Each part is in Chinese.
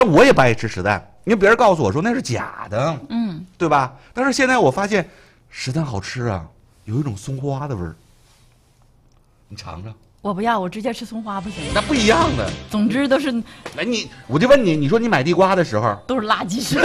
我也不爱吃实蛋，因为别人告诉我说那是假的，对吧？但是现在我发现实蛋好吃啊，有一种松花的味儿。你尝尝。 我不要，我直接吃葱花不行。 那不一样的。 总之都是。 哎，我就问你，你说你买地瓜的时候都是垃圾食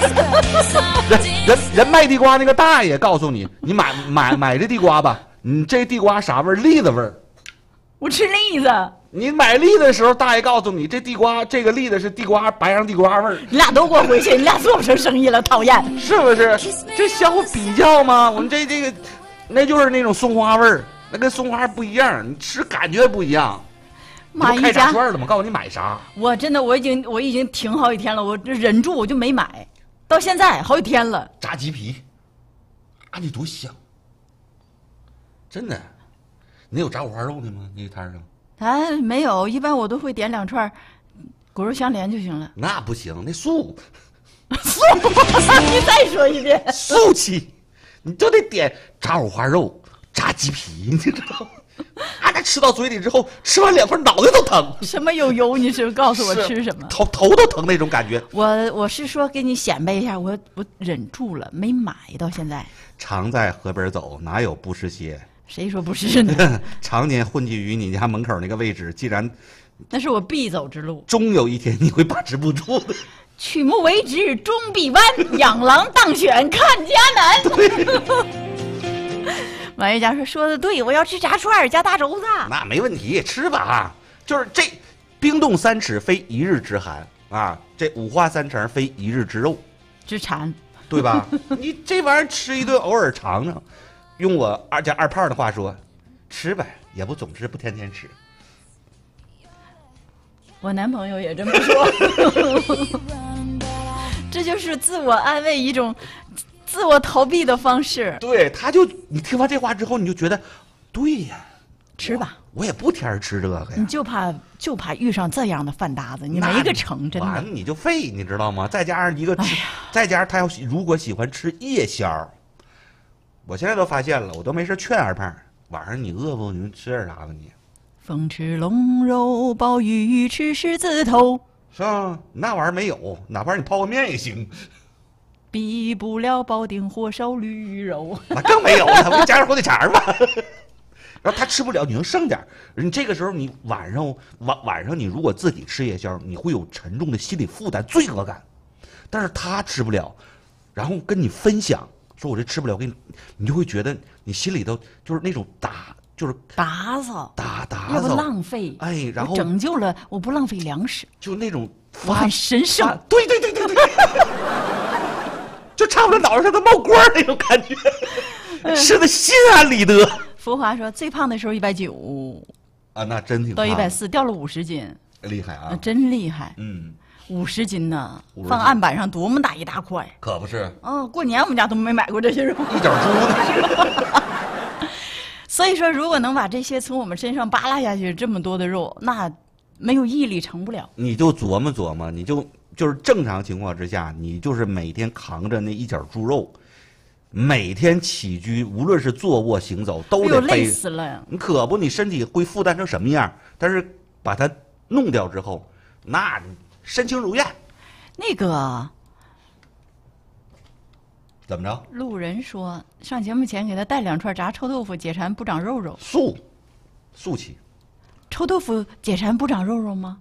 品。人卖地瓜那个大爷告诉你，你买这地瓜吧，你这地瓜啥味儿？栗子味儿。 我吃栗子。 你买栗子的时候，大爷告诉你，这地瓜这个栗子是地瓜白瓤地瓜味儿。 你俩都给我回去，你俩做不成生意了，讨厌。 是不是？这相互比较吗？我们这个，那就是那种松花味儿。那跟松花不一样，你吃感觉不一样。 买一家开炸串了吗？告诉你买啥？ 我真的我已经停好几天了，我忍住我就没买，到现在好几天了。 炸鸡皮，啊，你多香！真的，你有炸五花肉的吗？那个摊上？ 没有，一般我都会点2串骨肉相连就行了。 那不行，那素。 你再说一遍。 素气，你就得点炸五花肉。炸鸡皮，你知道吗？啊，那吃到嘴里之后，吃完2份脑袋都疼。 什么有油？你是告诉我吃什么？ 头都疼那种感觉。 我是说给你显摆一下，我忍住了，没买到现在。 常在河边走，哪有不湿鞋？ 谁说不是呢？ 常年混迹于你家门口那个位置，既然那是我必走之路， 终有一天你会把持不住的。 曲目为直终必弯，养狼当选看家难。马月佳说的对，我要吃炸串加大肘子。 那没问题，吃吧。就是这冰冻3尺非一日之寒啊，这五花3层非一日之肉之馋， 对吧？你这玩意儿吃一顿，偶尔尝尝。用我二胖的话说，吃呗，也不总吃，不天天吃。 我男朋友也这么说。这就是自我安慰一种。自我逃避的方式。 对，你听完这话之后，你就觉得，对呀， 吃吧， 我也不天天吃这个呀。 你就怕遇上这样的饭搭子，你没个成，真的。 完你就废，你知道吗？再加上一个再加上他如果喜欢吃夜宵，我现在都发现了，我都没事劝二胖，晚上你饿不？你吃点啥吧你？ 风吃龙肉，鲍鱼吃狮子头， 是吧？那玩意儿没有，哪怕你泡个面也行。 比不了保定火烧驴肉， 那更没有了，不加点火腿肠吧。然后他吃不了，你能剩点。你这个时候，你晚上你如果自己吃夜宵，你会有沉重的心理负担、罪恶感。但是他吃不了，然后跟你分享，说我这吃不了，你就会觉得你心里头就是那种打扫， 要不浪费。 哎，然后我拯救了，我不浪费粮食， 就那种我很神圣。 对。就差不多脑袋上都冒光那种感觉，吃的心安理得。 福华说最胖的时候190 啊，那真挺到140，掉了50斤， 厉害啊， 真厉害。50斤呢，放案板上多么大一大块， 可不是。 过年我们家都没买过这些肉， 一脚猪呢。 所以说，如果能把这些从我们身上扒拉下去，这么多的肉，那没有毅力成不了。 你就琢磨琢磨，就是正常情况之下，你就是每天扛着那一角猪肉，每天起居，无论是坐卧行走，都得背。 累死了呀！ 你可不，你身体会负担成什么样？但是把它弄掉之后，那身轻如燕。 那个怎么着？ 路人说上节目前给他带2串炸臭豆腐，解馋不长肉肉。 素气。 臭豆腐解馋不长肉肉吗？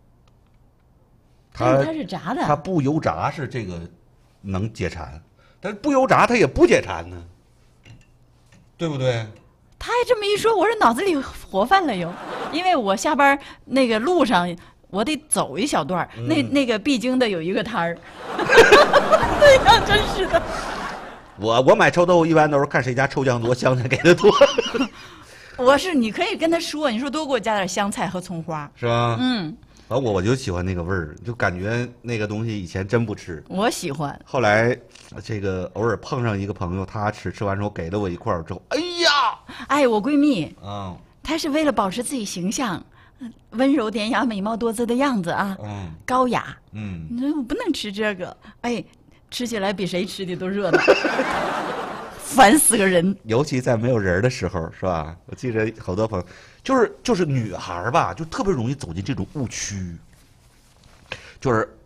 它是炸的， 它不油炸是这个能解馋，但是不油炸它也不解馋呢，对不对？ 他还这么一说，我这脑子里活泛了又，因为我下班那个路上我得走一小段，那个必经的有一个摊儿。对呀，真是的。 我买臭豆腐一般都是看谁家臭酱多，香菜给的多。 你可以跟他说，你说多给我加点香菜和葱花， 是吧？反正我就喜欢那个味儿，就感觉那个东西以前真不吃。 我喜欢。 后来这个偶尔碰上一个朋友，他吃完之后给了我一块之后，哎呀， 我闺蜜她是为了保持自己形象，温柔典雅、美貌多姿的样子啊，高雅。你说我不能吃这个，吃起来比谁吃的都热闹。烦死个人， 尤其在没有人的时候，是吧？我记得好多朋友，就是女孩吧，就特别容易走进这种误区，就是